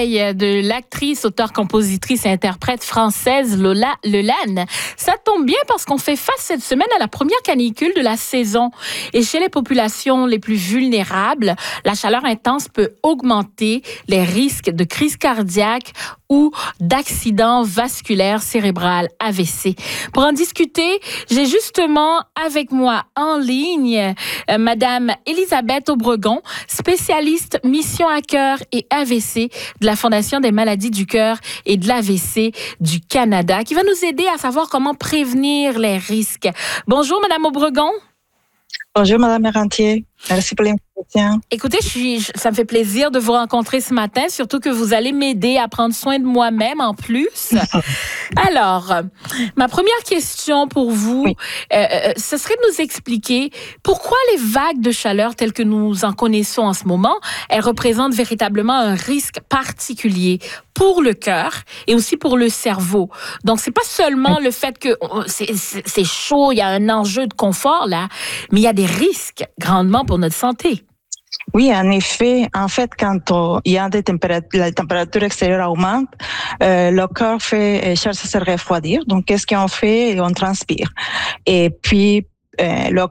veille de l'actrice, auteure, compositrice et interprète française Lola Lelanne. Ça tombe bien parce qu'on fait face cette semaine à la première canicule de la saison. Et chez les populations les plus vulnérables, la chaleur intense peut augmenter les risques de crise cardiaque ou d'accident vasculaire cérébral, AVC. Pour en discuter, j'ai justement avec moi en ligne Madame Elisabeth Obregon, spécialiste mission à cœur et AVC de la Fondation des maladies du cœur et de l'AVC du Canada, qui va nous aider à savoir comment prévenir les risques. Bonjour Madame Obregon. Bonjour Madame Rentier. Merci pour l'invitation. Écoutez, ça me fait plaisir de vous rencontrer ce matin, surtout que vous allez m'aider à prendre soin de moi-même en plus. Alors, ma première question pour vous, ce serait de nous expliquer pourquoi les vagues de chaleur telles que nous en connaissons en ce moment, elles représentent véritablement un risque particulier pour le cœur et aussi pour le cerveau. Donc, c'est pas seulement le fait que c'est chaud, il y a un enjeu de confort là, mais il y a des risques grandement pour notre santé. Oui, en effet, quand il y a la température extérieure augmente, le corps cherche à se refroidir. Donc, qu'est-ce qu'on fait? On transpire. Et puis, le